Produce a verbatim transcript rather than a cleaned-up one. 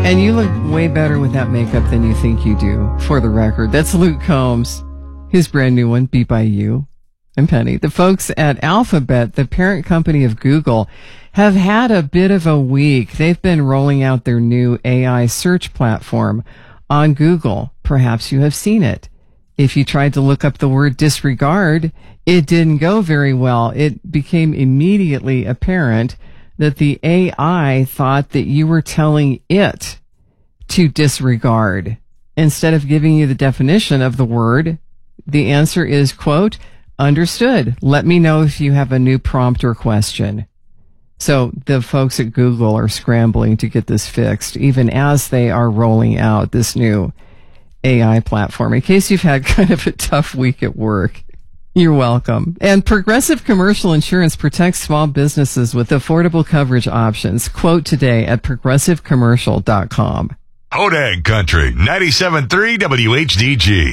And you look way better with that makeup than you think you do, for the record. That's Luke Combs. His brand new one, Beat by You and Penny. The folks at Alphabet, the parent company of Google, have had a bit of a week. They've been rolling out their new A I search platform on Google. Perhaps you have seen it. If you tried to look up the word disregard, it didn't go very well. It became immediately apparent that the A I thought that you were telling it to disregard. Instead of giving you the definition of the word, the answer is, quote, understood. Let me know if you have a new prompt or question. So the folks at Google are scrambling to get this fixed, even as they are rolling out this new A I platform. In case you've had kind of a tough week at work, you're welcome. And Progressive Commercial Insurance protects small businesses with affordable coverage options. Quote today at progressive commercial dot com. Hodag Country, ninety-seven point three W H D G.